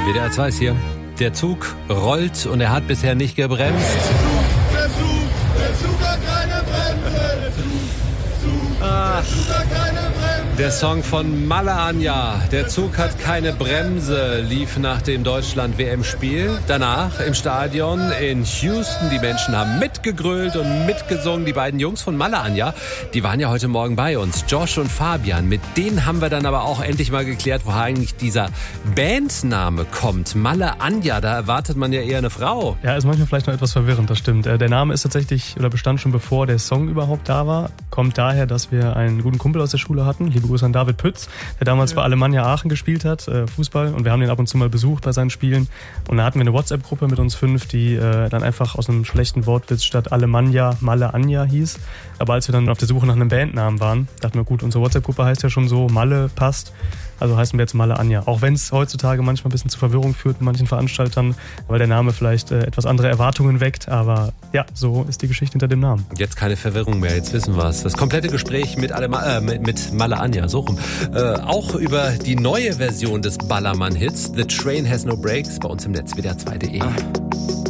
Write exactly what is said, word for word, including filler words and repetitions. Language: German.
W D R zwei ist hier. Der Zug rollt und er hat bisher nicht gebremst. Der Zug, der Zug hat keine Bremse. Der Zug, Zug, der Zug hat keine Bremse. Der Song von Malle Anja, der Zug hat keine Bremse, lief nach dem Deutschland-W M-Spiel. Danach im Stadion in Houston. Die Menschen haben mitgegrölt und mitgesungen. Die beiden Jungs von Malle Anja, die waren ja heute Morgen bei uns. Josh und Fabian. Mit denen haben wir dann aber auch endlich mal geklärt, woher eigentlich dieser Bandname kommt. Malle Anja, da erwartet man ja eher eine Frau. Ja, ist manchmal vielleicht noch etwas verwirrend, das stimmt. Der Name ist tatsächlich, oder bestand schon bevor der Song überhaupt da war. Kommt daher, dass wir einen guten Kumpel aus der Schule hatten. Liebe Grüße an David Pütz, der damals ja. bei Alemannia Aachen gespielt hat, äh, Fußball. Und wir haben den ab und zu mal besucht bei seinen Spielen. Und da hatten wir eine WhatsApp-Gruppe mit uns fünf, die äh, dann einfach aus einem schlechten Wortwitz statt Alemannia Malle Anja hieß. Aber als wir dann auf der Suche nach einem Bandnamen waren, dachten wir, gut, unsere WhatsApp-Gruppe heißt ja schon so, Malle passt. Also heißen wir jetzt Malle Anja. Auch wenn es heutzutage manchmal ein bisschen zu Verwirrung führt mit manchen Veranstaltern, weil der Name vielleicht äh, etwas andere Erwartungen weckt. Aber ja, so ist die Geschichte hinter dem Namen. Jetzt keine Verwirrung mehr, jetzt wissen wir es. Das komplette Gespräch mit, Alema, äh, mit, mit Malle Anja, so rum. Äh, auch über die neue Version des Ballermann-Hits The Train Has No Brakes bei uns im Netz, W D R zwei punkt de.